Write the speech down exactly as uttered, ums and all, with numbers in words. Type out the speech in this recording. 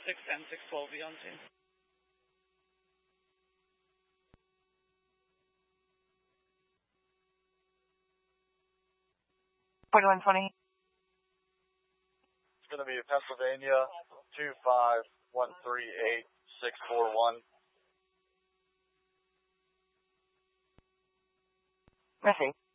six and six twelve be on scene. forty-one twenty. It's going to be Pennsylvania two five one three eight six four one. Missing.